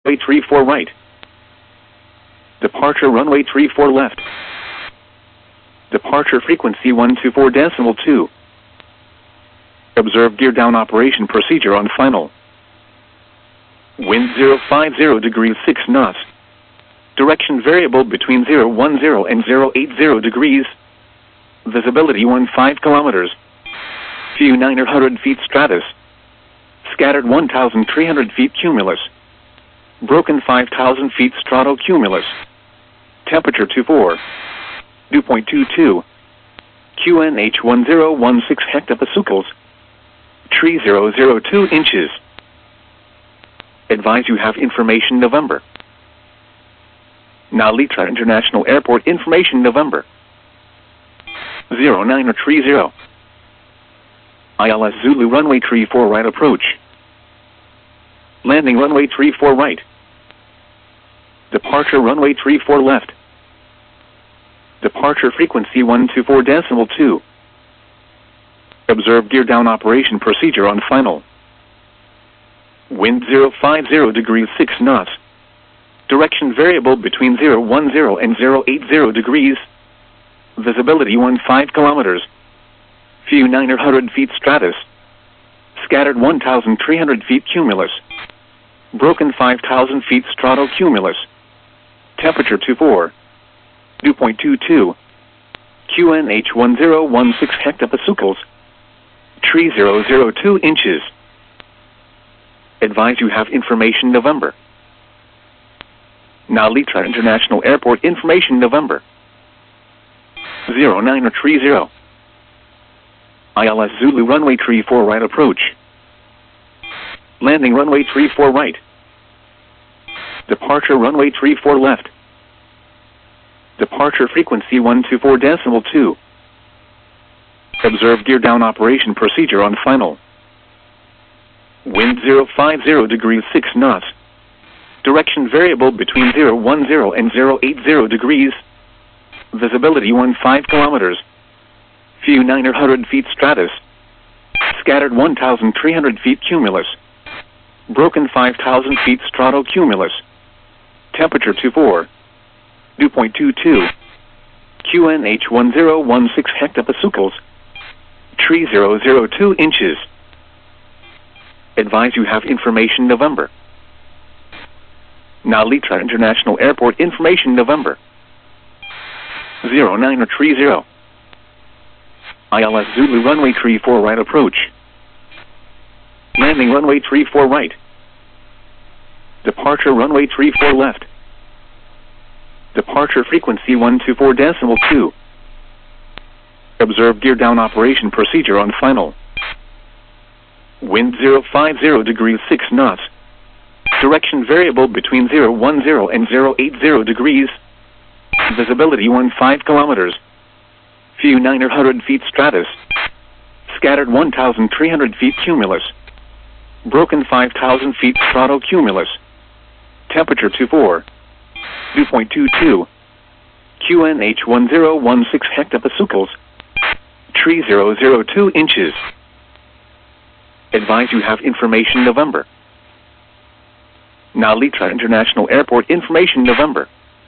Runway 34 right. Departure runway 34 left. Departure frequency 124.2. Observe gear down operation procedure on final. Wind 050 degrees 6 knots. Direction variable between 010 and 080 degrees. Visibility 15 kilometers. View 900 feet stratus. Scattered 1,300 feet cumulus. Broken 5,000 feet stratocumulus. Temperature 24. Dew point 22. QNH 1016 hectopascals. Tree 002 inches. Advise you have information November. Nalitra International Airport information November. 0930. ILS Zulu runway 34 right approach. Landing runway 34 right. Departure runway 34 left. Departure frequency 124.2. Observe gear down operation procedure on final. Wind 050 degrees 6 knots. Direction variable between 010 and 080 degrees. Visibility 15 kilometers. View 900 feet stratus. Scattered 1,300 feet cumulus. Broken 5,000 feet stratocumulus. Temperature 24. Dew point 22. QNH 1016 hectopascals. Tree 002 inches. Advise you have information November. Nalitra International Airport information November. 0930. ILS Zulu runway 34 right approach. Landing runway 34 right. Departure runway 34 left. Departure frequency 124.2. Observe gear down operation procedure on final. Wind 050 degrees 6 knots. Direction variable between 010 and 080 degrees. Visibility 15 kilometers. View 900 feet stratus. Scattered 1,300 feet cumulus. Broken 5,000 feet stratocumulus. Temperature 24. Dew point 22. QNH 1016 hectopascals. Tree 002 inches. Advise you have information November. Nalitra International Airport information November. 0930. ILS Zulu runway 34 right approach. Landing runway 34 right. Departure runway 34 left. Departure frequency 124.2. Observe gear down operation procedure on final. Wind 050 degrees 6 knots. Direction variable between 010 and 080 degrees. Visibility 15 kilometers. View 900 feet stratus. Scattered 1,300 feet cumulus. Broken 5,000 feet stratocumulus. Temperature 24. Dew point 22. QNH 1016 hectopascals. Tree 002 inches. Advise you have information November. Nalitra International Airport information November.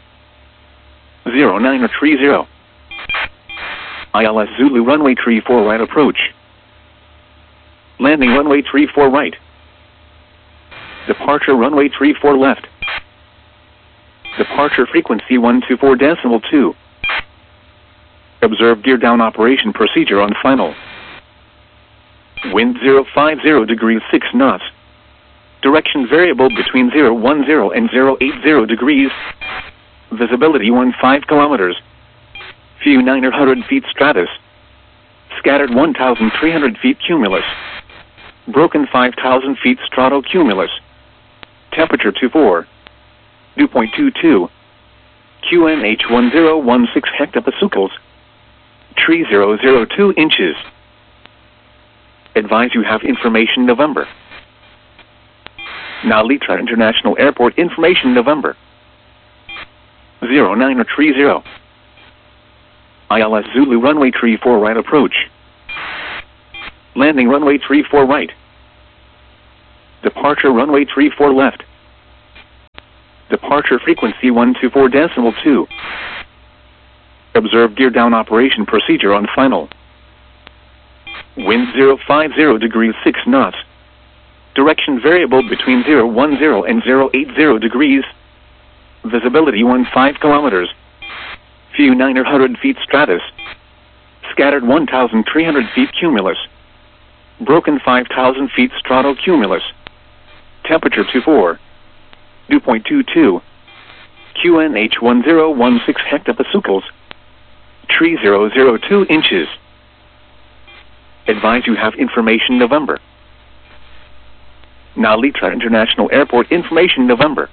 0930. ILS Zulu runway 34 right approach. Landing runway 34 right. Departure runway 34 left. Departure frequency 124.2. Observe gear down operation procedure on final. Wind 050 degrees 6 knots. Direction variable between 010 and 080 degrees. Visibility 15 kilometers. View 900 feet stratus. Scattered 1,300 feet cumulus. Broken 5,000 feet stratocumulus. Temperature 24. Dew point 22. QNH 1016 hectopascals. Tree 002 inches. Advise you have information November. Nalitra International Airport information November. 0930. ILS Zulu runway 34 right approach. Landing runway 34 right. Departure runway 34 left. Departure frequency 124.2. Observe gear down operation procedure on final. Wind 050 degrees 6 knots. Direction variable between 010 and 080 degrees. Visibility 15 kilometers. View 900 feet stratus. Scattered 1,300 feet cumulus. Broken 5,000 feet stratocumulus. Temperature 24. Dew point 22. QNH 1016 hectopascals. Tree 002 inches. Advise you have information November. Nalitra International Airport information November.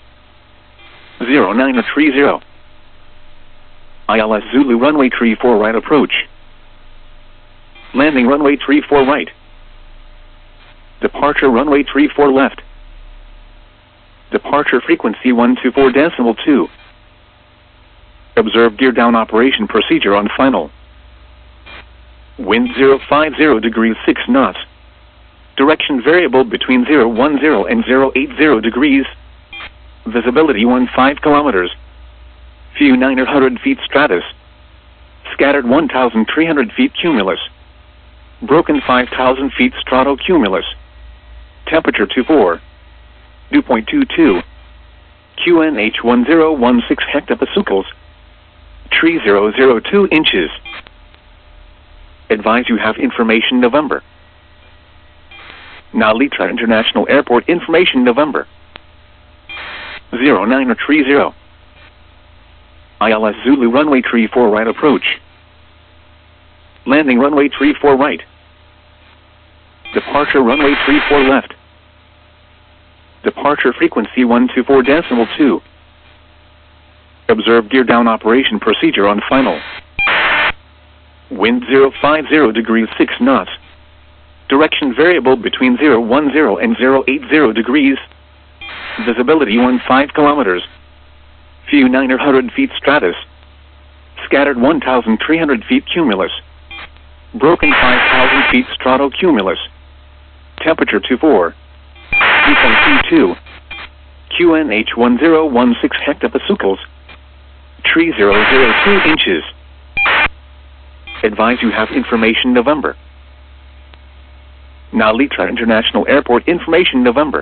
0930. ILS Zulu runway 34 right approach. Landing runway 34 right. Departure runway 34 left. Departure frequency 124.2. Observe gear down operation procedure on final. Wind 050 degrees 6 knots. Direction variable between 010 and 080 degrees. Visibility 15 kilometers. View 900 feet stratus. Scattered 1,300 feet cumulus. Broken 5,000 feet stratocumulus. Temperature 24. Dew point 22. QNH 1016 hectopascals. Tree 002 inches. Advise you have information November. Nalitra International Airport information November. 0930. ILS Zulu runway 34 right approach. Landing runway 34 right. Departure runway 34 left. Departure frequency 124.2. Observe gear down operation procedure on final. Wind 050 degrees 6 knots. Direction variable between 010 and 080 degrees. Visibility 15 kilometers. View 900 feet stratus. Scattered 1,300 feet cumulus. Broken 5,000 feet stratocumulus. Temperature 24. Dew point 22. QNH 1016 hectopascals. Tree 002 inches. Advise you have information November. Nalitra International Airport information November.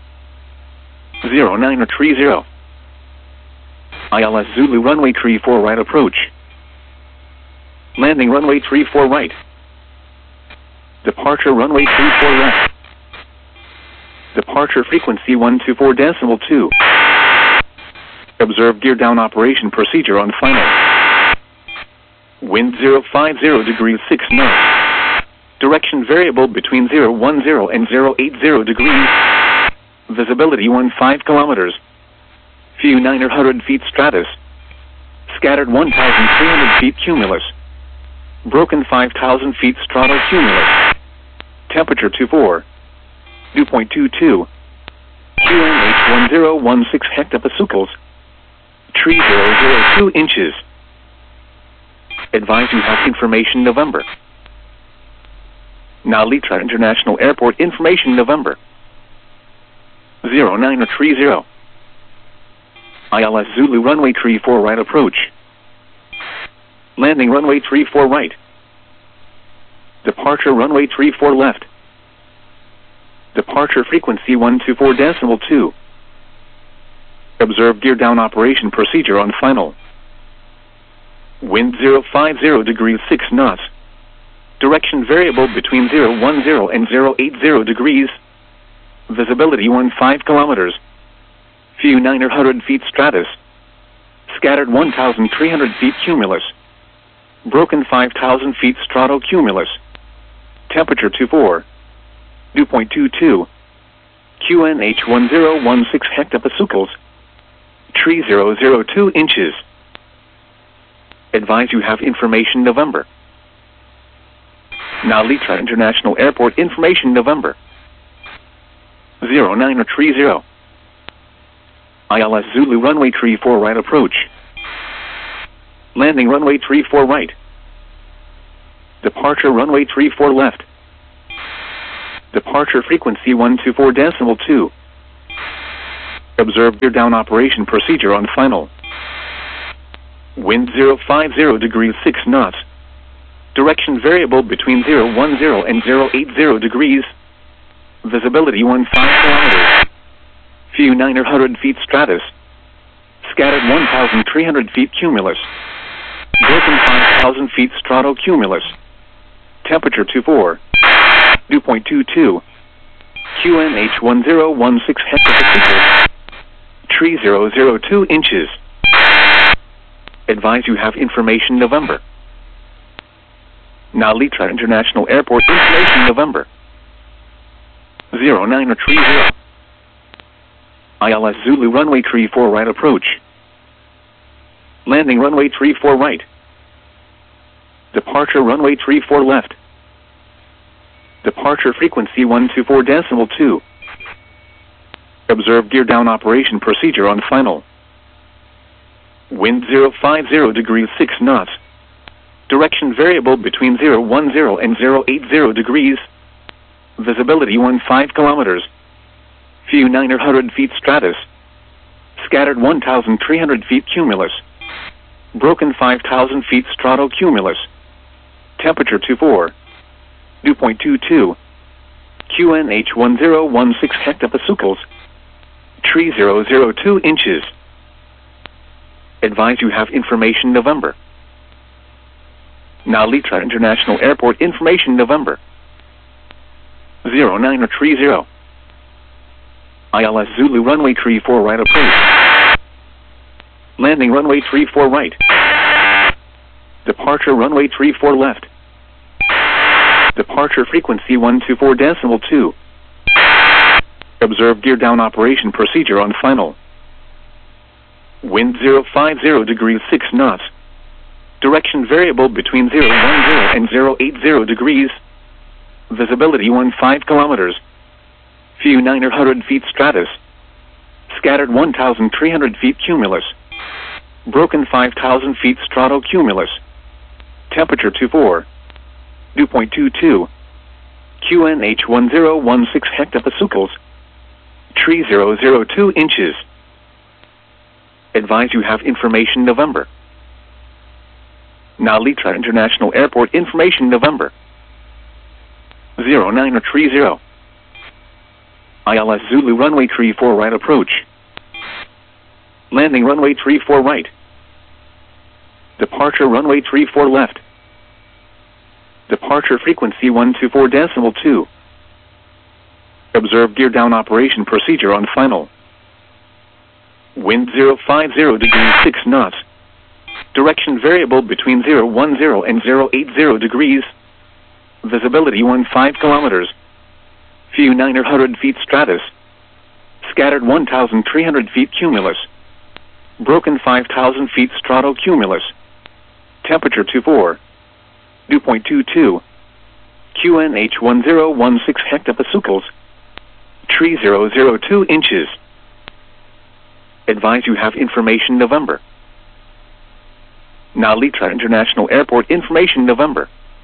0930. ILS Zulu runway 34 right approach. Landing runway 34 right. Departure runway 34 left. Departure frequency 124.2. Observe gear down operation procedure on final. Wind 050 degrees 6 knots. Direction variable between 010 and 080 degrees. Visibility 15 kilometers. View 900 feet stratus. Scattered 1,300 feet cumulus. Broken 5,000 feet stratocumulus. Temperature 24. Dew point 22. QNH 1016 hectopascals. Tree 002 inches. Advise you have information November. Nalitra International Airport information November. 0930. ILS Zulu runway 34 right approach. Landing runway 34 right. Departure runway 34 left. Departure frequency 124.2. Observe gear down operation procedure on final. Wind 050 degrees 6 knots. Direction variable between 010 and 080 degrees. Visibility 15 kilometers. View 900 feet stratus. Scattered 1,300 feet cumulus. Broken 5,000 feet stratocumulus. Temperature 24. Dew point 22. QNH 1016 hectopascals. Tree 002 inches. Advise you have information November. Nalitra International Airport information November. 0930. ILS Zulu runway 34 right approach. Landing runway 34 right. Departure runway 34 left. Departure frequency 124.2. Observe gear down operation procedure on final. Wind 050 degrees 6 knots. Direction variable between 010 and 080 degrees. Visibility 15 kilometers. View 900 feet stratus. Scattered 1,300 feet cumulus. Broken 5,000 feet stratocumulus. Temperature 24. Dew point 22. QNH 1016 hectopascals. Tree 002 inches. Advise you have information November. Nalitra International Airport information November. 0930. ILS Zulu runway 34 right approach. Landing runway 34 right. Departure runway 34 left. Departure frequency 124.2. Observe gear down operation procedure on final. Wind 050 degrees 6 knots. Direction variable between 010 and 080 degrees. Visibility 15 kilometers. View 900 feet stratus. Scattered 1,300 feet cumulus. Broken 5,000 feet stratocumulus. Temperature 24. Dew point 22. QNH 1016 hectopascals. Tree 002 inches. Advise you have information November. Nalitra International Airport information November. 0930. ILS Zulu runway 34 right approach. Landing runway 34 right. Departure runway 34 left. Departure frequency 124.2. Observe gear down operation procedure on final. Wind 050 degrees 6 knots. Direction variable between 010 and 080 degrees. Visibility 15 kilometers. View 900 feet stratus. Scattered 1,300 feet cumulus. Broken 5,000 feet stratocumulus. Temperature 24. Dew point 22. QNH 1016 hectopascals. Tree 002 inches. Advise you have information November. Nalitra International Airport information November. 0930. ILS Zulu runway 34 right approach. Landing runway 34 right. Departure runway 34 left. Departure frequency 124.2. Observe gear down operation procedure on final. Wind 050 degrees 6 knots. Direction variable between 010 and 080 degrees. Visibility 15 kilometers. View 900 feet stratus. Scattered 1,300 feet cumulus. Broken 5,000 feet stratocumulus. Temperature 24. Dew point 22. QNH 1016 hectopascals. Tree 002 inches. Advise you have information November. Nalitra International Airport information November.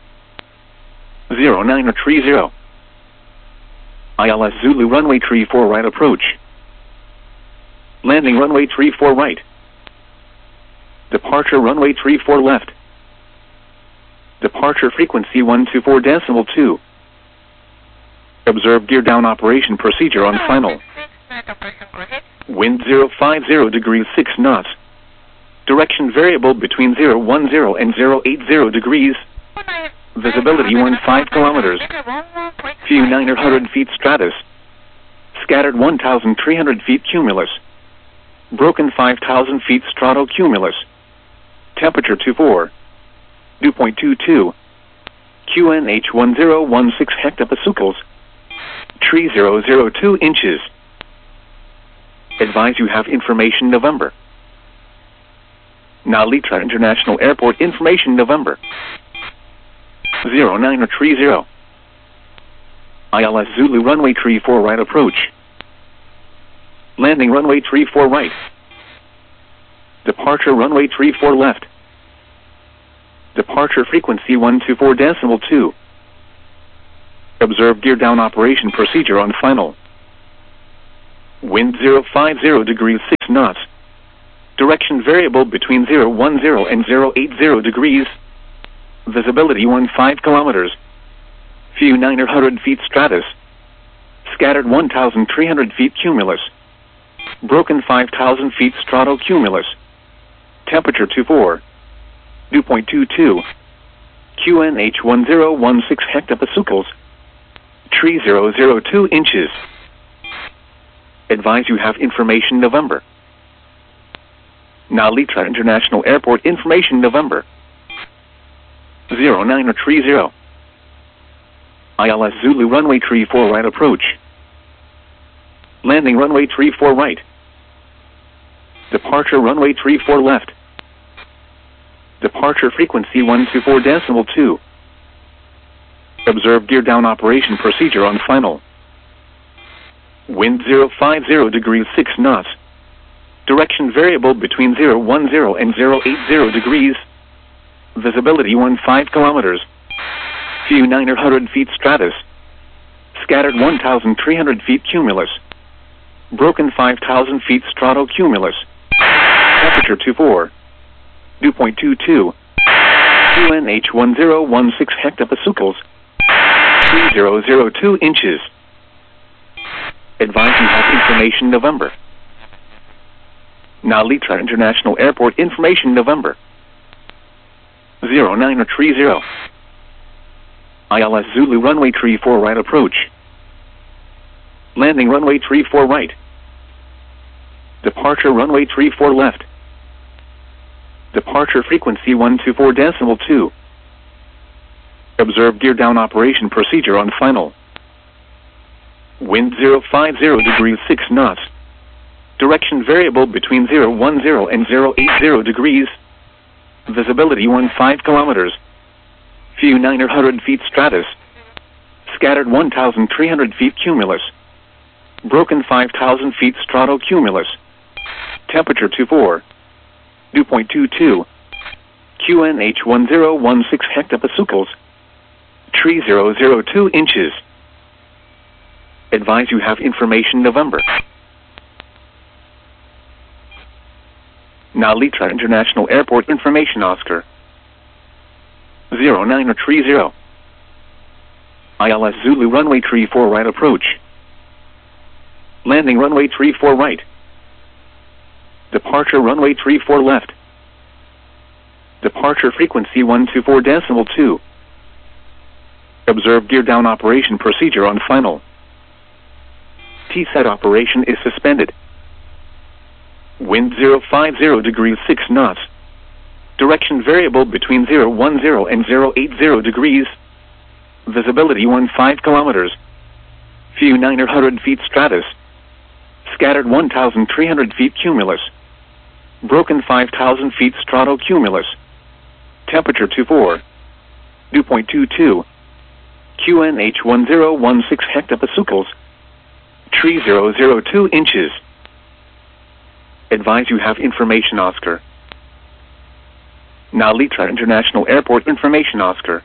0930. ILS Zulu runway 34 right approach. Landing runway 34 right. Departure runway 34 left. Departure frequency 124.2. Observe gear down operation procedure on final. Wind 050 degrees 6 knots. Direction variable between 010 and 080 degrees. Visibility 15 kilometers. View 900 feet stratus. Scattered 1,300 feet cumulus. Broken 5,000 feet stratocumulus. Temperature 24. Dew point 22. QNH 1016 hectopascals. Tree 002 inches. Advise you have information November. Nalitra International Airport information November. 0930. ILS Zulu runway 34 right approach. Landing runway 34 right. Departure runway 34 left. Departure frequency 124.2. Observe gear down operation procedure on final. Wind 050 degrees 6 knots. Direction variable between 010 and 080 degrees. Visibility 15 kilometers. View 900 feet stratus. Scattered 1,300 feet cumulus. Broken 5,000 feet stratocumulus. Temperature 24. Dew point 22. QNH 1016 hectopascals. Tree 002 inches. Advise you have information November. Nalitra International Airport information November. 0930. ILS Zulu runway 34 right approach. Landing runway 34 right. Departure runway 34 left. Departure frequency 124.2. Observe gear down operation procedure on final. Wind 050 degrees 6 knots. Direction variable between 010 and 080 degrees. Visibility 15 kilometers. View 900 feet stratus. Scattered 1,300 feet cumulus. Broken 5,000 feet stratocumulus. Temperature 24. Dew point 22. QNH 1016 hectopascals. 3002 inches. Advise you have information November. Nalitra International Airport information November. 0930. ILS Zulu runway 34 right approach. Landing runway 34 right. Departure runway 34 left. Departure frequency 124.2. Observe gear down operation procedure on final. Wind 050 degrees 6 knots. Direction variable between 010 and 080 degrees. Visibility 15 kilometers. View 900 feet stratus. Scattered 1,300 feet cumulus. Broken 5,000 feet stratocumulus. Temperature 24. Dew point 22. QNH 1016 hectopascals. Tree 002 inches. Advise you have information November. Nalitra International Airport information Oscar. 0930. ILS Zulu runway 34 right approach. Landing runway 34 right. Departure runway 34 left. Departure frequency 124.2. Observe gear down operation procedure on final. T-set operation is suspended. Wind 050 degrees 6 knots. Direction variable between 010 and 080 degrees. Visibility 15 kilometers. View 900 feet stratus. Scattered 1,300 feet cumulus. Broken 5,000 feet stratocumulus. Temperature 24. Dew point 22. QNH 1016 hectopascals. Tree 002 inches. Advise you have information Oscar. Nalitra International Airport information Oscar.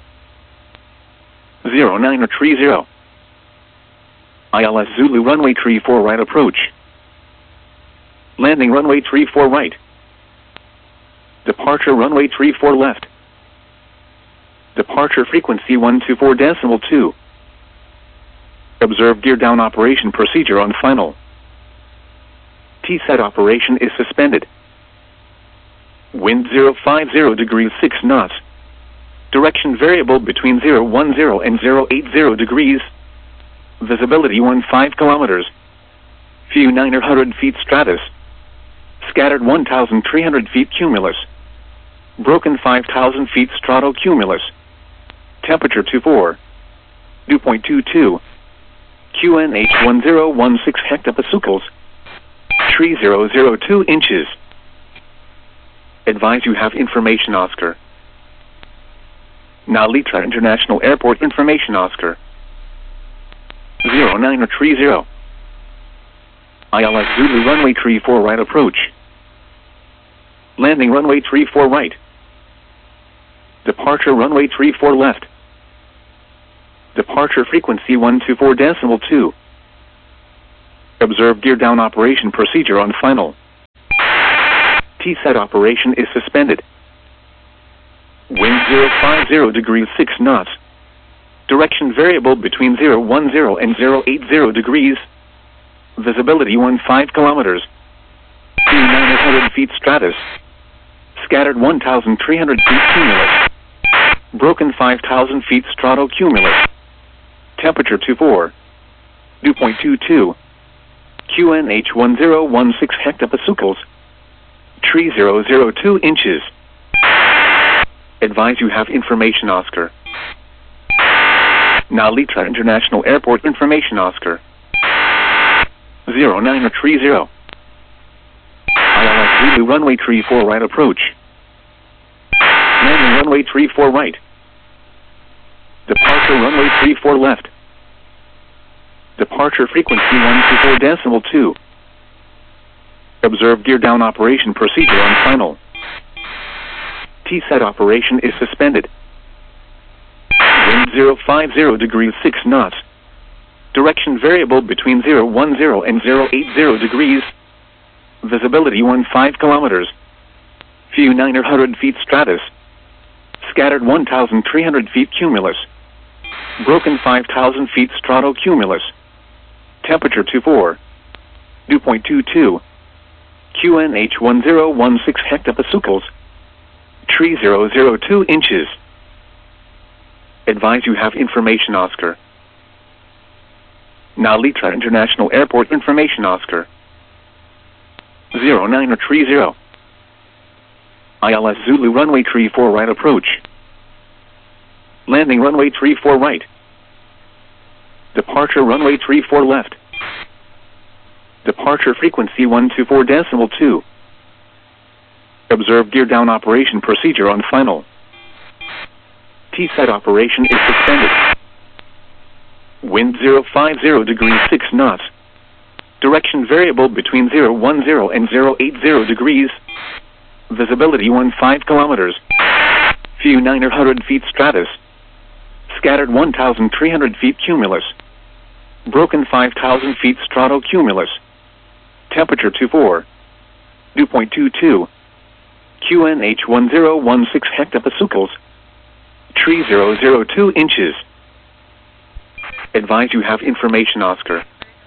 0930. ILS Zulu runway 34 right approach. Landing runway 34 right. Departure runway 34 left. Departure frequency 124.2. Observe gear down operation procedure on final. T-set operation is suspended. Wind 050 degrees 6 knots. Direction variable between 010 and 080 degrees. Visibility 15 kilometers. View 900 feet stratus. Scattered 1,300 feet cumulus. Broken 5,000 feet stratocumulus. Temperature 24. Dew point 22. QNH 1016 hectopascals. Tree 002 inches. Advise you have information Oscar. Nalitra International Airport information Oscar. 0930. ILS Zulu runway 34 right approach. Landing runway 34 right. Departure runway 34 left. Departure frequency 124.2. Observe gear down operation procedure on final. T-set operation is suspended. Wind 050 degrees 6 knots. Direction variable between 010 and 080 degrees. Visibility 15 kilometers. 900 feet stratus. Scattered 1,300 feet cumulus. Broken 5,000 feet stratocumulus. Temperature 24. Dew point 22. QNH 1016 hectopascals. Tree 002 inches. Advise you have information Oscar. Nalitra International Airport information Oscar. 0930. ILS Zulu runway 34 right approach. Landing runway 34 right. Departure runway 34 left. Departure frequency 124.2. Observe gear down operation procedure on final. T-set operation is suspended. Wind 050 degrees 6 knots. Direction variable between 010 and 080 degrees. Visibility 15 kilometers. Few 900 feet stratus. Scattered 1,300 feet cumulus. Broken 5,000 feet stratocumulus. Temperature 24. Dew point 22. QNH 1016 hectopascals. Tree 002 inches. Advise you have information Oscar. Nalitra International Airport information Oscar. 0930. ILS Zulu runway 34 right approach. Landing runway 34 right. Departure runway 34 left. Departure frequency 124.2. Observe gear down operation procedure on final. T-set operation is suspended. Wind 050 degrees 6 knots. Direction variable between 010 and 080 degrees. Visibility 15 kilometers. Few 900 feet stratus. Scattered 1,300 feet cumulus. Broken 5,000 feet stratocumulus. Temperature 24. Dew point 22. QNH 1016 hectopascals. Tree 002 inches. Advise you have information Oscar.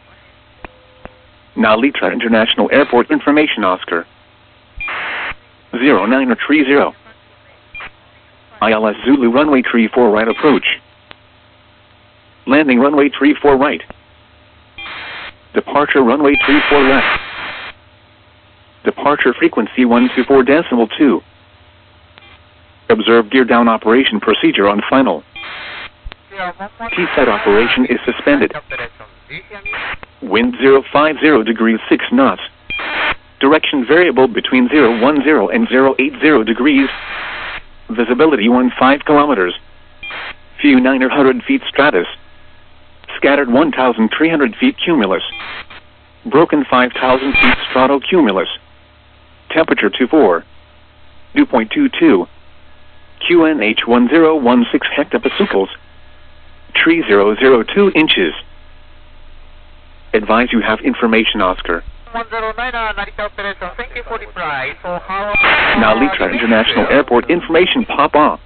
Nalitra International Airport information Oscar. 0930. ILS Zulu runway 34 right approach. Landing runway 34 right. Departure runway 34 left. Departure frequency 124.2. Observe gear down operation procedure on final. T-set operation is suspended. Wind 050 degrees 6 knots. Direction variable between 010 and 080 degrees. Visibility 15 kilometers. Few 900 feet stratus. Scattered 1,300 feet cumulus. Broken 5,000 feet stratocumulus. Temperature 24. Dew point 22. QNH 1016 hectopascals. Tree 002 inches. Advise you have information Oscar. 109 Narita operation. Thank you for the price. So how... Nalitra International Airport information Papa.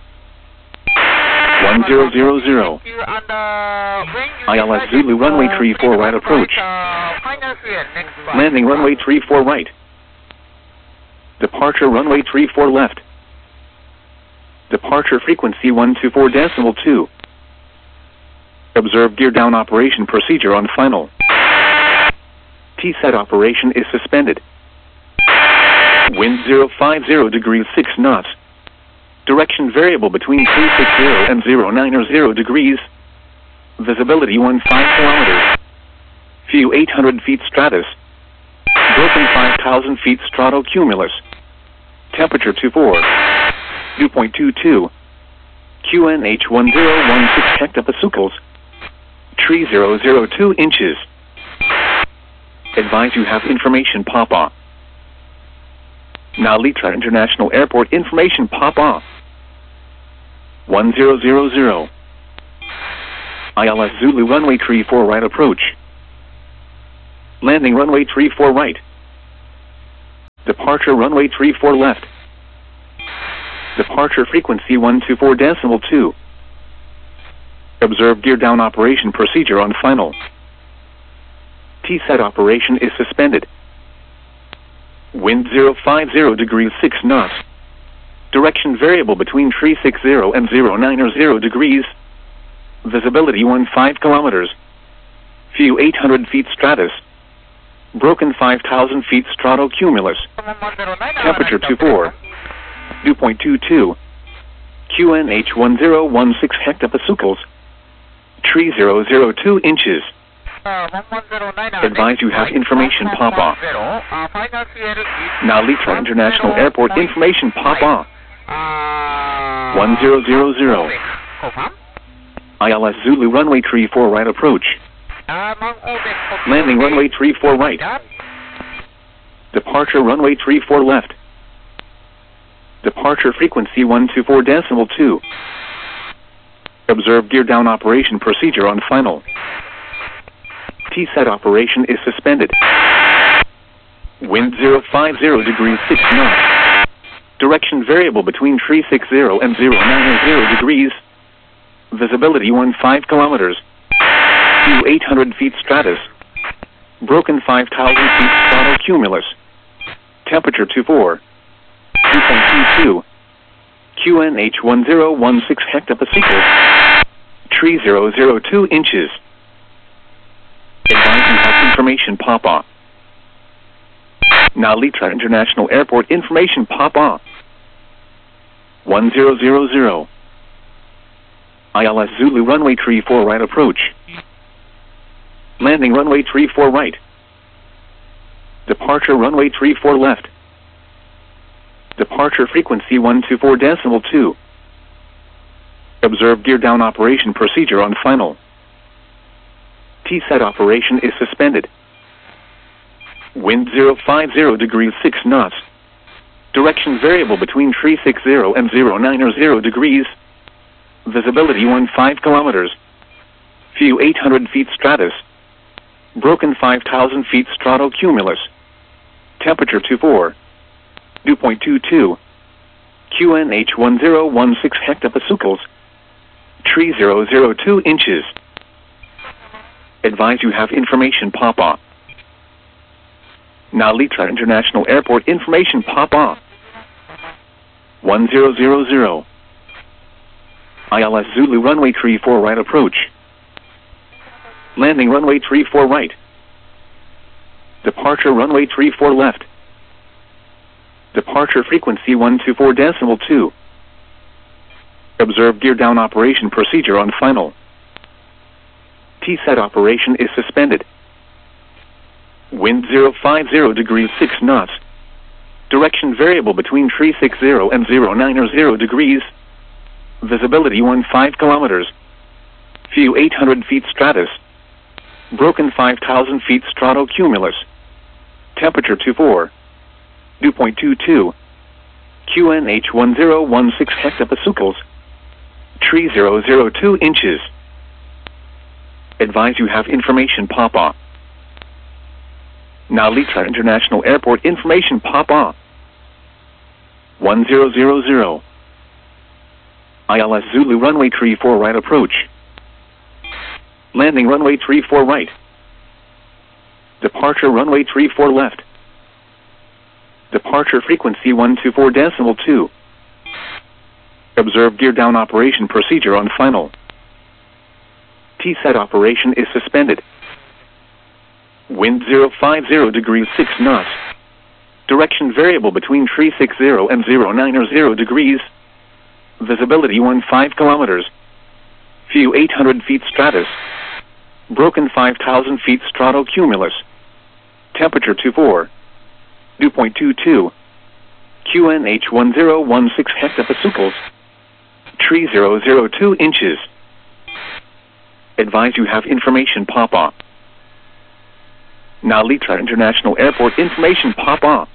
1000. ILS Zulu runway 34 right approach. Landing runway 34 right. Departure runway 34 left. Departure frequency 124.2. Observe gear down operation procedure on final. T-set operation is suspended. Wind 050 degrees 6 knots. Direction variable between 360 and 090 degrees. Visibility 15 kilometers. Few 800 feet stratus. Broken 5,000 feet stratocumulus. Temperature 24. Dew point 22. QNH 1016 hectopascals. Tree 002 inches. Advise you have information Papa. Nalitra International Airport information Papa. 1000. ILS Zulu runway 34 right approach. Landing runway 34 right. Departure runway 34 left. Departure frequency 124.2. Observe gear down operation procedure on final. T-set operation is suspended. Wind 050 degrees 6 knots. Direction variable between 360 and 090 degrees. Visibility 15 kilometers. View 800 feet stratus. Broken 5,000 feet stratocumulus. Temperature 24. Dew point 22. QNH 1016 hectopascals. 3002 inches. Advise you have information pop off. Now Litra International Airport information pop off. 1000. ILS Zulu runway 34 right approach. Landing runway 34 right. Departure runway 34 left. Departure frequency 124.2. Observe gear down operation procedure on final. T-set operation is suspended. Wind 050 degrees 6 knots. Direction variable between 360 and 090 degrees. Visibility 15 kilometers. View 800 feet stratus. Broken 5,000 feet stratocumulus. Temperature 24. Dew point 22. QNH 1016 hectopascals. 3002 inches. Advise you have information pop off. Now Litra International Airport information pop off. 1000. ILS Zulu runway 34 right approach. Landing runway 34 right. Departure runway 34 left. Departure frequency 124.2. Observe gear down operation procedure on final. T-set operation is suspended. Wind 050 degrees 6 knots. Direction variable between 360 and 090 degrees. Visibility 15 kilometers. View 800 feet stratus. Broken 5,000 feet stratocumulus. Temperature 24. Dew point 22. QNH 1016 hectopascals. 3002 inches. Advise you have information pop off. Now Litra International Airport information pop off. 1000. ILS Zulu runway 34 right approach. Landing runway 34 right. Departure runway 34 left. Departure frequency 124.2. Observe gear down operation procedure on final. T-set operation is suspended. Wind 050 degrees 6 knots. Direction variable between 360 and 090 degrees. Visibility 15 kilometers. View 800 feet stratus. Broken 5,000 feet stratocumulus. Temperature 24. Dew point 22. QNH 1016 hectopascals. 3002 inches. Advise you have information pop off. Now Litra International Airport information pop off. 1000. ILS Zulu runway 34 right approach. Landing runway 34 right. Departure runway 34 left. Departure frequency 124.2. Observe gear down operation procedure on final. T-set operation is suspended. Wind 050 degrees 6 knots. Direction variable between 360 and 090 degrees. Visibility 15 kilometers. View 800 feet stratus. Broken 5,000 feet stratocumulus. Temperature 24. Dew point 22. QNH 1016 hectopascals. 3002 inches. Advise you have information pop off. Now Litra International Airport information pop off.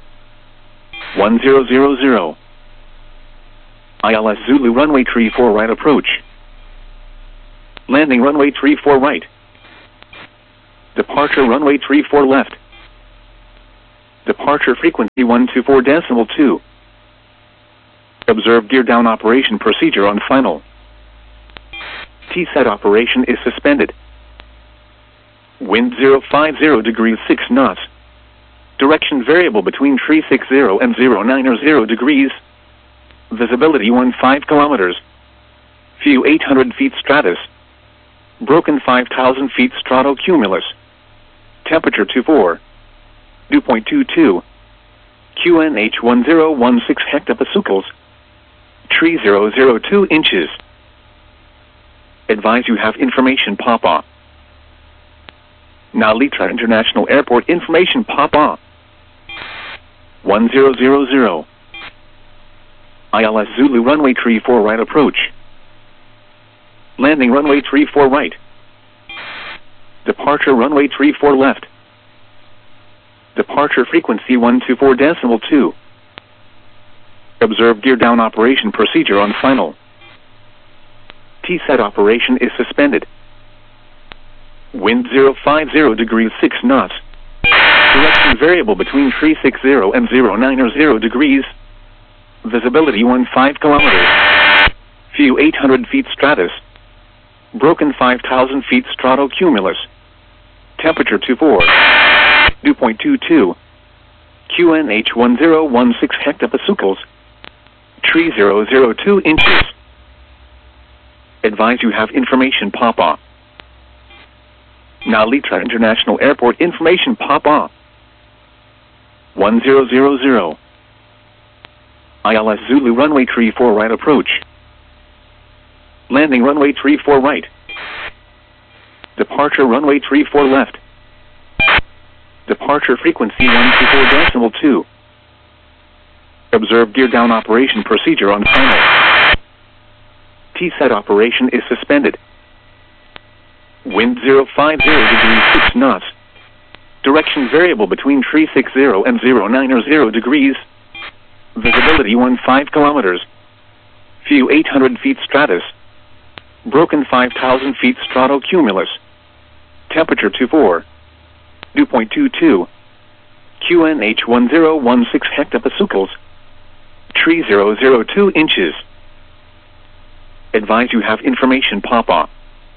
1000. ILS Zulu runway 34 right approach. Landing runway 34 right. Departure runway 34 left. Departure frequency 124.2. Observe gear down operation procedure on final. T-set operation is suspended. Wind 050 degrees 6 knots. Direction variable between 360 and 090 degrees. Visibility 15 kilometers. View 800 feet stratus. Broken 5,000 feet stratocumulus. Temperature 24. Dew point 22. QNH 1016 hectopascals. 3002 inches. Advise you have information pop-off. Now Litra International Airport information pop-off. 1000. ILS Zulu runway 34 right approach. Landing runway 34 right. Departure runway 34 left. Departure frequency 124.2. Observe gear down operation procedure on final. T-set operation is suspended. Wind 050 degrees 6 knots. Direction variable between 360 and 090 degrees. Visibility 15 kilometers. View 800 feet stratus. Broken 5,000 feet stratocumulus. Temperature 24. Dew point 22. QNH 1016 hectopascals. 3002 inches. Advise you have information pop-off. Now Litra International Airport information pop-off. 1000. ILS Zulu runway 34 right approach. Landing runway 34 right. Departure runway 34 left. Departure frequency 124.2. Observe gear down operation procedure on final. T-set operation is suspended. Wind 050 degrees 6 knots. Direction variable between 360 and 090 degrees. Visibility 15 kilometers. View 800 feet stratus. Broken 5,000 feet stratocumulus. Temperature 24. Dew point 22. QNH 1016 hectopascals. 3002 inches. Advise you have information pop-off.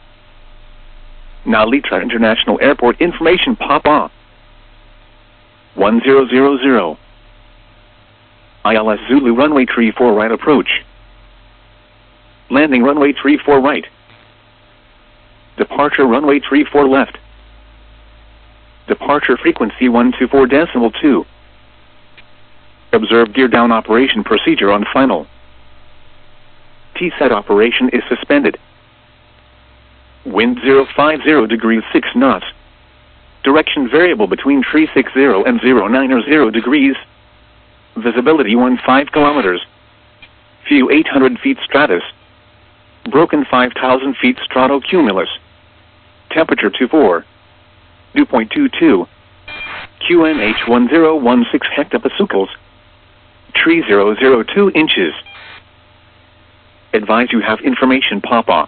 Now Litra International Airport information pop-off. 1000. ILS Zulu runway 34 right approach. Landing runway 34 right. Departure runway 34 left. Departure frequency 124.2. Observe gear down operation procedure on final. T-set operation is suspended. Wind 050 degrees 6 knots. Direction variable between 360 and 090 degrees. Visibility 15 kilometers. View 800 feet stratus. Broken 5,000 feet stratocumulus. Temperature 24. Dew point 22. QNH 1016 hectopascals. 3002 inches. Advise you have information pop-off.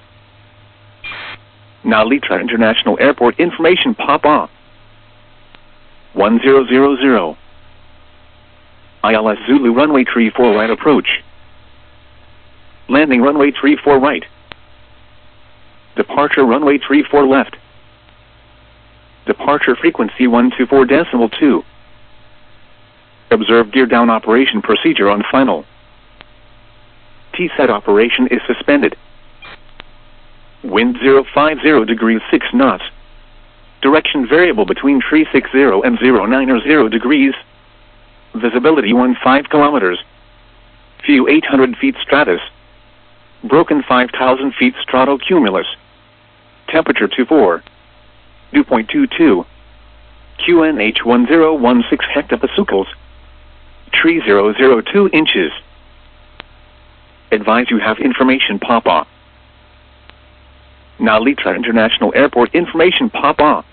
Now Litra International Airport information pop-off. 1000. ILS Zulu runway 34 right approach. Landing runway 34 right. Departure runway 34 left. Departure frequency 124.2. Observe gear down operation procedure on final. T-set operation is suspended. Wind 050 degrees 6 knots. Direction variable between 360 and 090 degrees. Visibility 15 kilometers. View 800 feet stratus. Broken 5,000 feet stratocumulus. Temperature 24. Dew point 22. QNH 1016 hectopascals. 3002 inches. Advise you have information pop-off. Now Litra International Airport information pop-off.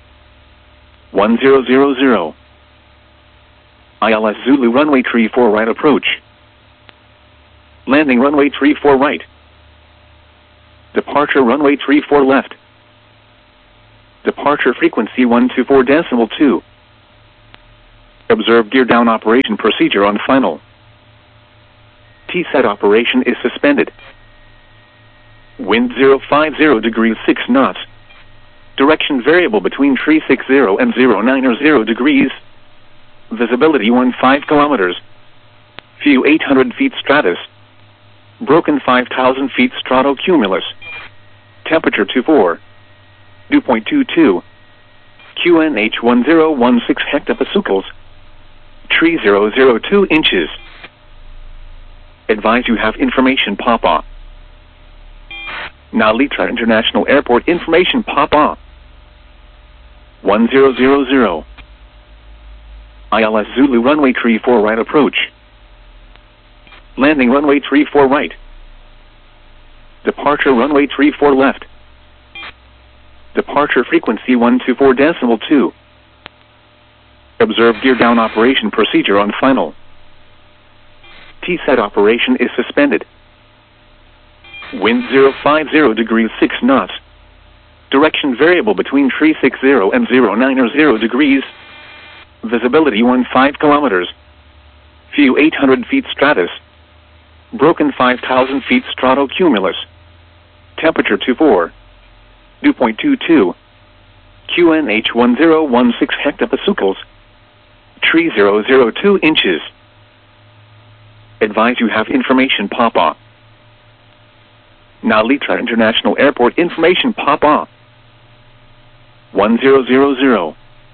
1000. ILS Zulu runway 34 right approach. Landing runway 34 right. Departure runway 34 left. Departure frequency 124.2. Observe gear down operation procedure on final. T-set operation is suspended. Wind 050 degrees 6 knots. Direction variable between 360 and 090 degrees. Visibility 15 kilometers. View 800 feet stratus. Broken 5,000 feet stratocumulus. Temperature 24. Dew point 22. QNH 1016 hectopascals. 3002 inches. Advise you have information pop-off. Now Litra International Airport information pop-off. 1000. ILS Zulu runway 34 right approach. Landing runway 34 right. Departure runway 34 left. Departure frequency 124.2. Observe gear down operation procedure on final. T-set operation is suspended. Wind 050 degrees 6 knots. Direction variable between 360 and 090 degrees. Visibility 15 kilometers. View 800 feet stratus. Broken 5,000 feet stratocumulus. Temperature 24. Dew point 22. QNH 1016 hectopascals. 3002 inches. Advise you have information pop-off. Now Litra International Airport information pop-off. 1000.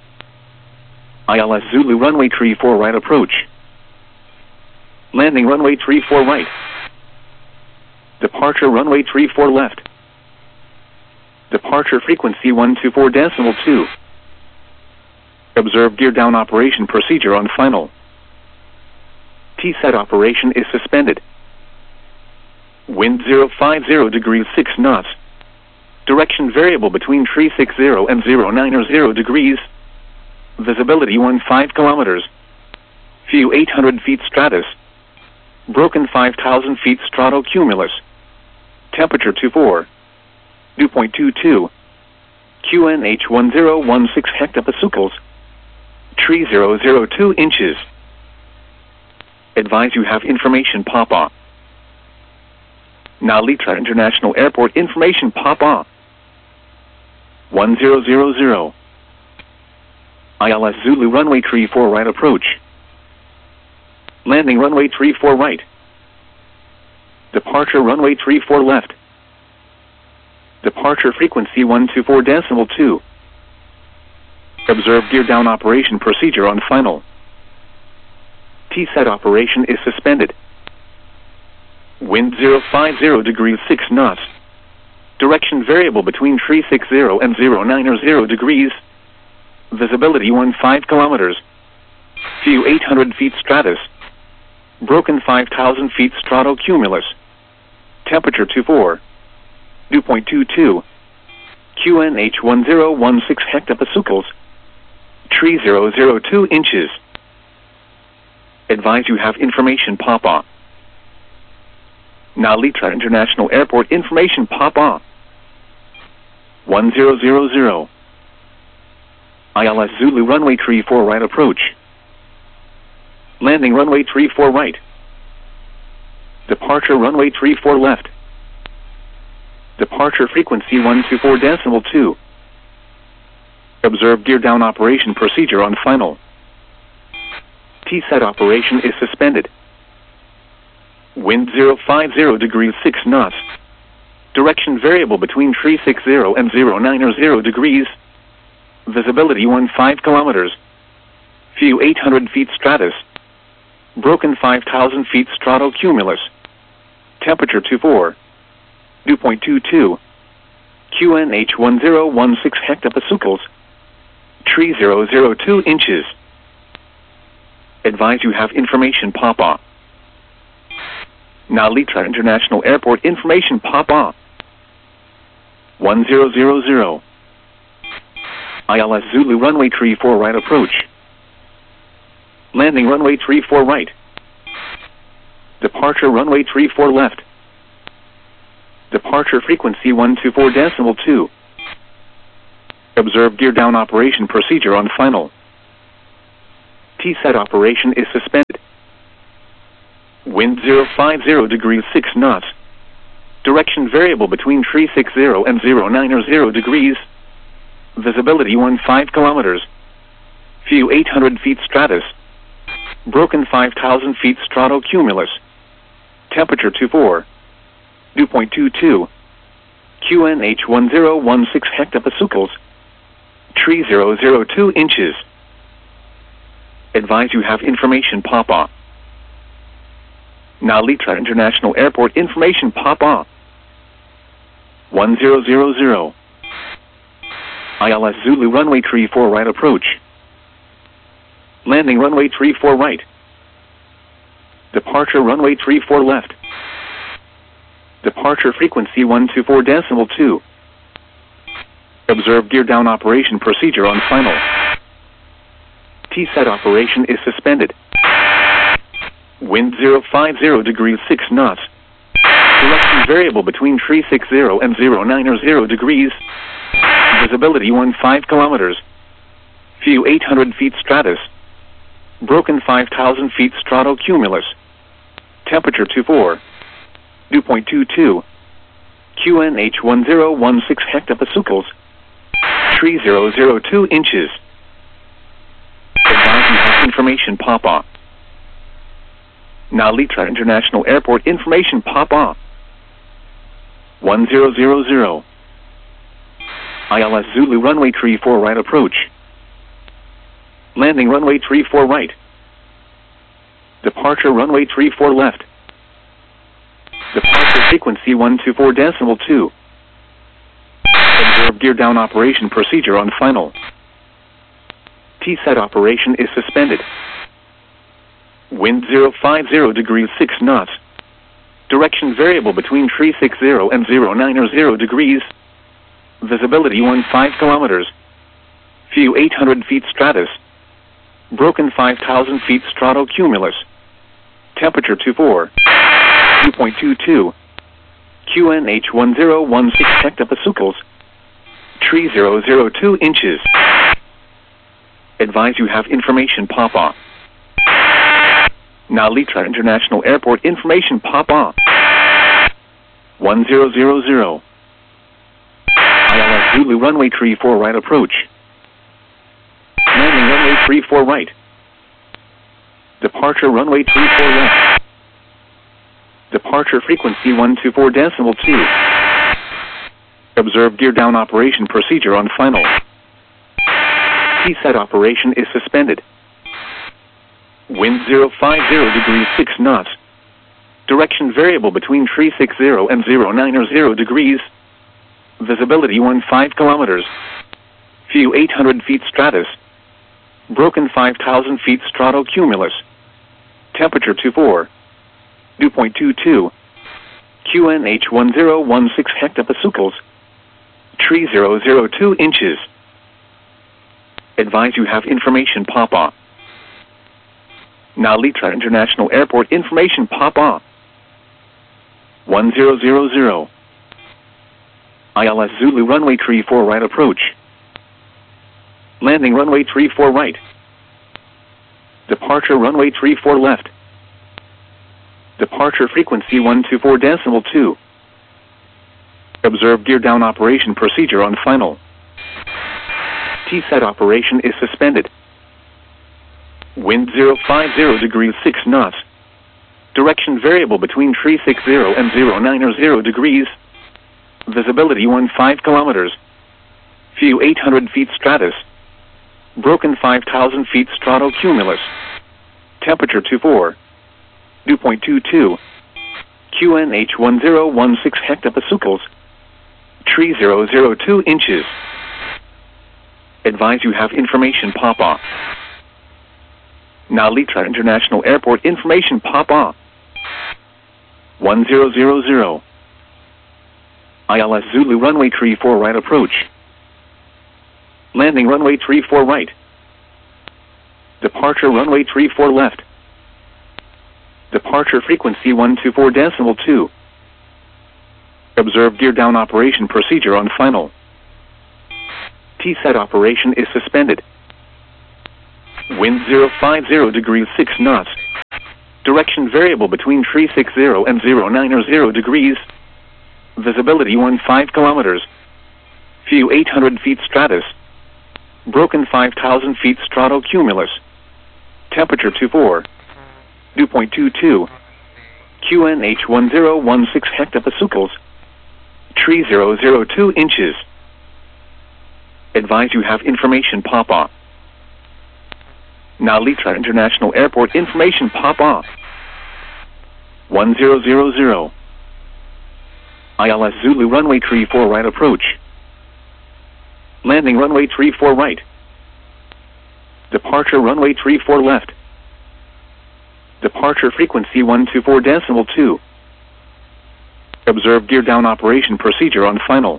ILS Zulu runway 34 right approach. Landing runway 34 right. Departure runway 34 left. Departure frequency 124.2. Observe gear down operation procedure on final. T-set operation is suspended. Wind 050 degrees 6 knots. Direction variable between 360 and 090 degrees. Visibility 15 kilometers. View 800 feet stratus. Broken 5,000 feet stratocumulus. Temperature 24. Dew point 22. QNH 1016 hectopascals. 3002 inches. Advise you have information pop-off. Now Litra International Airport information pop-off. 1000. ILS Zulu runway 34 right approach. Landing runway 34 right. Departure runway 34 left. Departure frequency 124.2. Observe gear down operation procedure on final. T-set operation is suspended. Wind 050 degrees 6 knots. Direction variable between 360 and 090 degrees. Visibility 15 kilometers. View 800 feet stratus. Broken 5,000 feet stratocumulus. Temperature 24. Dew point 22. QNH 1016 hectopascals. 3002 inches. Advise you have information pop-off. Now Litra International Airport information pop-off. 1000. ILS Zulu runway 34 right approach. Landing runway 34 right. Departure runway 34 left. Departure frequency 124.2. Observe gear down operation procedure on final. T-set operation is suspended. Wind 050 degrees 6 knots. Direction variable between 360 and 090 degrees. Visibility 15 kilometers. View 800 feet stratus. Broken 5,000 feet stratocumulus. Temperature 24. Dew point 22. QNH 1016 hectopascals. 3002 inches. Advise you have information pop-off. Now Litra International Airport information pop-off. 1000. ILS Zulu runway 34 right approach. Landing runway 34 right. Departure runway 34 left. Departure frequency 124.2. Observe gear down operation procedure on final. T-set operation is suspended. Wind 050 degrees 6 knots. Direction variable between 360 and 090 degrees. Visibility 15 kilometers. View 800 feet stratus. Broken 5,000 feet stratocumulus. Temperature 24. Dew point 22. QNH 1016 hectopascals. 3002 inches. Advise you have information pop-on. Now Litra International Airport information pop-on. 1000. ILS Zulu runway 34 right approach. Landing runway 34 right. Departure runway 34 left. Departure frequency 124.2. Observe gear down operation procedure on final. T-set operation is suspended. Wind 050 degrees 6 knots. Direction variable between 360 and 090 degrees. Visibility 15 kilometers. View 800 feet stratus. Broken 5,000 feet stratocumulus. Temperature 24. Dew point 22. QNH 1016 hectopascals. 3002 inches. Advise you have information pop-on. Now Litra International Airport information pop-on. 1000. ILS Zulu runway 34 right approach. Landing runway 34 right. Departure runway 34 left. Departure frequency 124.2. Observe gear down operation procedure on final. T-set operation is suspended. Wind 050 degrees 6 knots. Direction variable between 360 and 090 degrees. Visibility 15 kilometers. View 800 feet stratus. Broken 5,000 feet stratocumulus. Temperature 24. Dew point 22. QNH 1016 hectopascals. 3002 inches. Advise you have information pop-on. Now Litra International Airport information pop-on. 1000. ILS Zulu runway 34 right approach. Landing runway 34 right. Departure runway 34 left. Departure frequency 124.2. Observe gear down operation procedure on final. T-set operation is suspended. Wind 050 degrees 6 knots. Direction variable between 360 and 090 degrees. Visibility 15 kilometers. View 800 feet stratus. Broken 5,000 feet stratocumulus. Temperature 24. Dew point 22. QNH 1016 hectopascals. 3002 inches. Advise you have information pop-on. Now Litra International Airport information pop-on. 1000. ILS Zulu runway 34 right approach. Landing runway 34 right. Departure runway 34 left. Departure frequency 124.2. Observe gear down operation procedure on final. T-set operation is suspended. Wind 050 degrees 6 knots. Direction variable between 360 and 090 degrees. Visibility 15 kilometers. View 800 feet stratus. Broken 5,000 feet stratocumulus. Temperature 24. Dew point 22. QNH 1016 hectopascals. 3002 inches. Advise you have information pop-on. Now Litra International Airport information pop-on. 1000. ILS Zulu runway 34 right approach. Landing runway 34 right. Departure runway 34 left. Departure frequency 124.2. Observe gear down operation procedure on final. TSAT operation is suspended. Wind 050 degrees 6 knots. Direction variable between 360 and 090 degrees. Visibility 15 kilometers. View 800 feet stratus. Broken 5,000 feet stratocumulus. Temperature 24. Dew point 22. QNH 1016 hectopascals. 3002 inches. Advise you have information pop off. Now Litra International Airport information pop off. 1000. ILS Zulu runway 34 right approach. Landing runway 34 right. Departure runway 34 left. Departure frequency 124.2. Observe gear down operation procedure on final.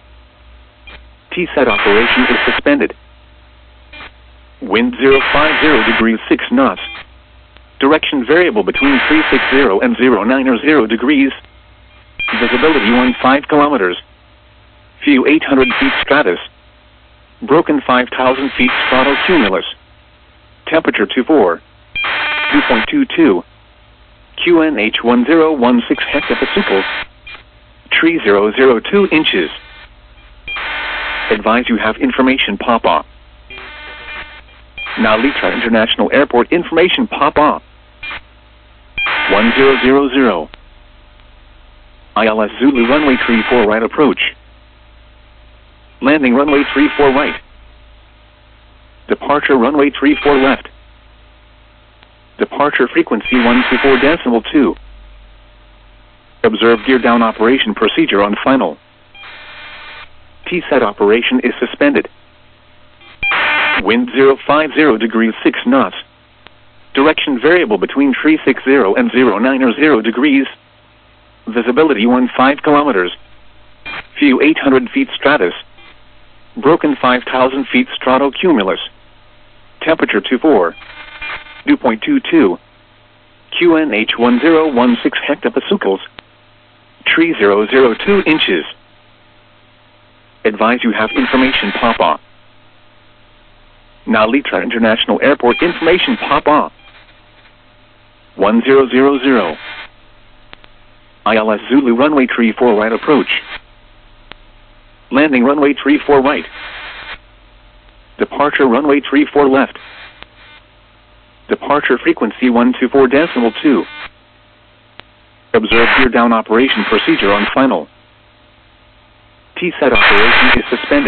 TSAT operation is suspended. Wind 050 degrees 6 knots. Direction variable between 360 and 090 degrees. Visibility 15 kilometers. View 800 feet stratus. Broken 5,000 feet stratocumulus. Temperature 24. Dew point 22. QNH 1016 hectopascals. 3002 inches. Advise you have information pop off. Now Litra International Airport information pop off. 1000. ILS Zulu runway 34 right approach. Landing runway 34 right. Departure runway 34 left. Departure frequency 124.2. Observe gear down operation procedure on final. TSAT operation is suspended. Wind 050 degrees 6 knots. Direction variable between 360 and 090 degrees. Visibility 15 kilometers. View 800 feet stratus. Broken 5,000 feet stratocumulus. Temperature 24. Dew point 22. QNH 1016 hectopascals. 3002 inches. Advise you have information pop off. Now Litra International Airport information pop off. 1000. ILS Zulu runway 34 right approach. Landing runway 34 right. Departure runway 34 left. Departure frequency 124.2. Observe gear down operation procedure on final. TSAT operation is suspended.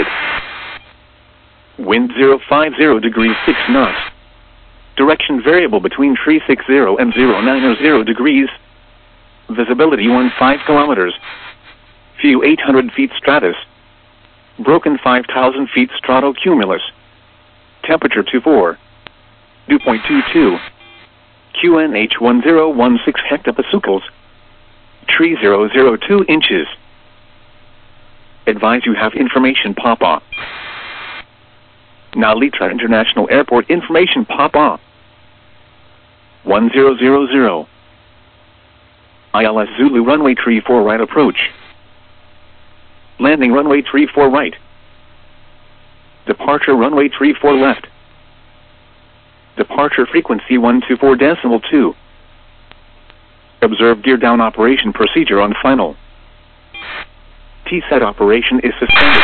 Wind 050 degrees 6 knots. Direction variable between 360 and 090 degrees. Visibility 15 kilometers. View 800 feet stratus. Broken 5,000 feet stratocumulus. Temperature 24. Dew point 22. QNH 1016 hectopascals. 3002 inches. Advise you have information pop off. Now Litra International Airport information pop off. 1000. ILS Zulu runway 34 right approach. Landing runway 34 right. Departure runway 34 left. Departure frequency 124.2. Observe gear down operation procedure on final. TSAT operation is suspended.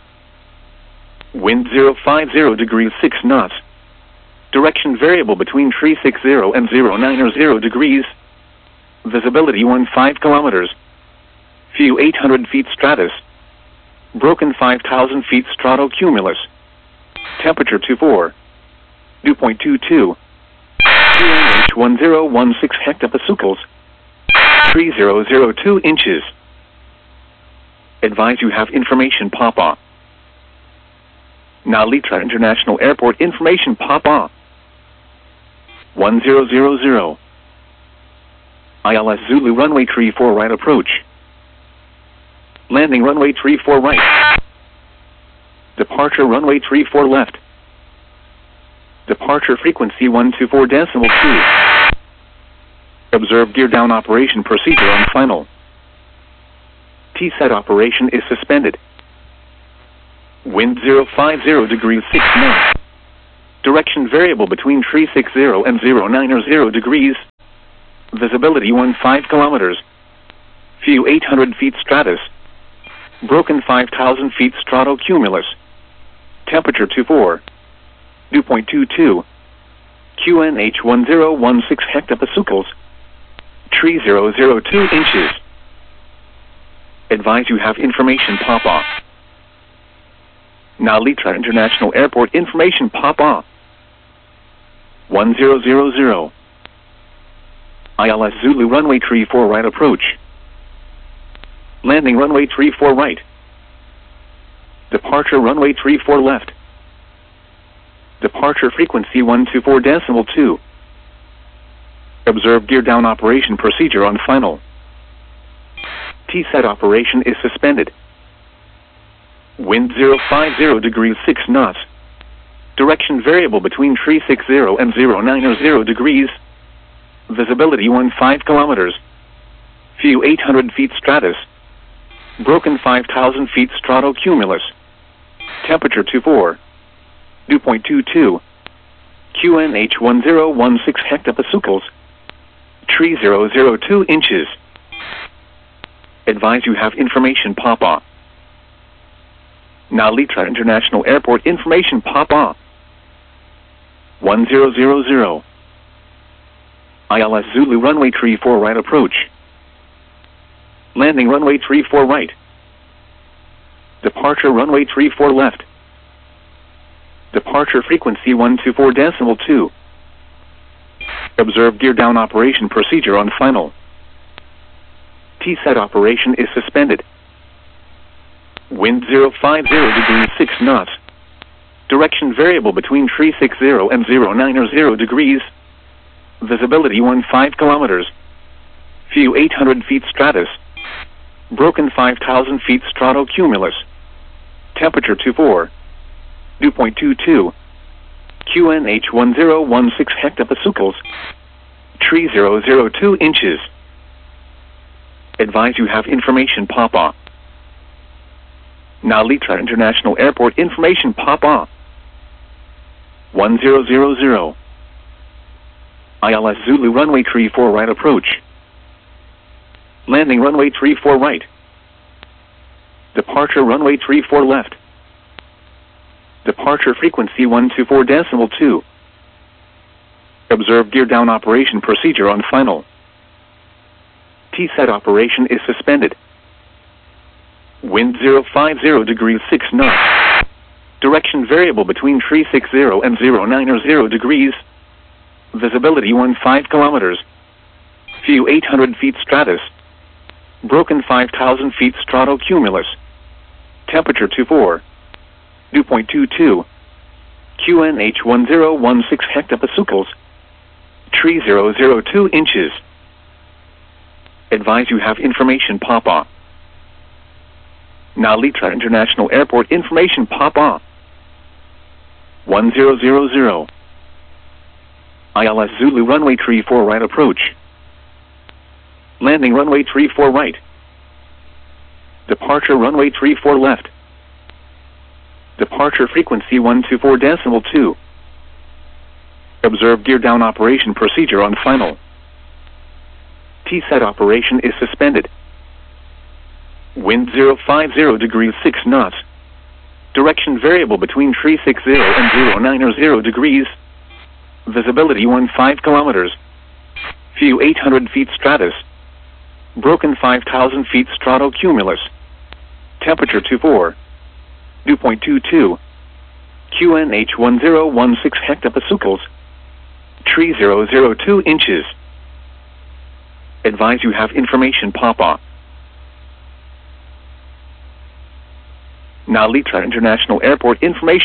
Wind 050 degrees 6 knots. Direction variable between 360 and 090 degrees. Visibility 15 kilometers. View 800 feet stratus. Broken 5,000 feet stratocumulus. Temperature 24. Dew point 22. QNH 1016 hectopascals. 3002 inches. Advise you have information pop off. Now Litra International Airport information pop off. 1000. ILS Zulu runway 34 right approach. Landing runway 34 right. Departure runway 34 left. Departure frequency 124.2. Observe gear down operation procedure on final. TSAT operation is suspended. Wind 050 degrees 6 knots. Direction variable between 360 and 090 degrees. Visibility 15 kilometers. View 800 feet stratus. Broken 5,000 feet stratocumulus. Temperature 24. Dew point 22. QNH 1016 hectopascals. 3002 inches. Advise you have information pop off. Now Litra International Airport information pop off. 1000. ILS Zulu runway 34 right approach. Landing runway 34 right. Departure runway 34 left. Departure frequency 124.2. Observe gear down operation procedure on final. T-set operation is suspended. Wind 050 degrees 6 knots. Direction variable between 360 and 090 degrees. Visibility 15 kilometers. View 800 feet stratus. Broken 5,000 feet stratocumulus. Temperature 24. Dew point 22. QNH 1016 hectopascals. 3002 inches. Advise you have information pop off. Now Litra International Airport information pop off. 1000. ILS Zulu runway 34 right approach. Landing runway 34 right. Departure runway 34 left. Departure frequency 124.2. Observe gear down operation procedure on final. T-set operation is suspended. Wind 050 degrees 6 knots. Direction variable between 360 and 090 degrees. Visibility 15 kilometers. View 800 feet stratus. Broken 5,000 feet stratocumulus. Temperature 24. Dew point 22. QNH 1016 hectopascals. 3002 inches. Advise you have information pop off. Now Litra International Airport information pop off. 1000. ILS Zulu runway 34 right approach. Landing runway 34 right. Departure runway 34 left. Departure frequency 124.2. Observe gear down operation procedure on final. T-set operation is suspended. Wind 050 degrees 6 knots. Direction variable between 360 and 090 degrees. Visibility 15 kilometers. View 800 feet stratus. Broken 5,000 feet stratocumulus. Temperature 24. Dew point 22. QNH 1016 hectopascals. 3002 inches. Advise you have information pop off. Now Litra International Airport information pop off. 1000. ILS Zulu runway 34 right approach. Landing runway 34 right. Departure runway 34 left. Departure frequency 124.2. Observe gear down operation procedure on final. T-set operation is suspended. Wind 050 degrees 6 knots. Direction variable between 360 and 090 degrees. Visibility 15 kilometers. View 800 feet stratus. Broken 5,000 feet stratocumulus. Temperature 24. Dew point 22. QNH 1016 hectopascals. 3002 inches. Advise you have information pop off. Now Litra International Airport information